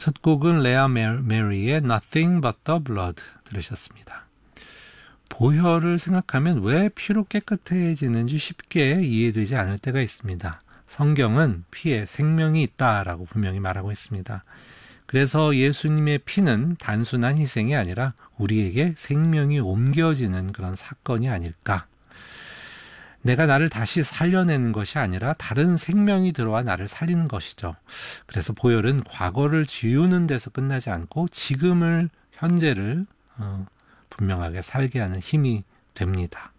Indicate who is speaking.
Speaker 1: 첫 곡은 레아 메리의 Nothing But The Blood 들으셨습니다. 보혈을 생각하면 왜 피로 깨끗해지는지 쉽게 이해되지 않을 때가 있습니다. 성경은 피에 생명이 있다라고 분명히 말하고 있습니다. 그래서 예수님의 피는 단순한 희생이 아니라 우리에게 생명이 옮겨지는 그런 사건이 아닐까. 내가 나를 다시 살려내는 것이 아니라 다른 생명이 들어와 나를 살리는 것이죠. 그래서 보혈은 과거를 지우는 데서 끝나지 않고 지금을, 현재를 분명하게 살게 하는 힘이 됩니다.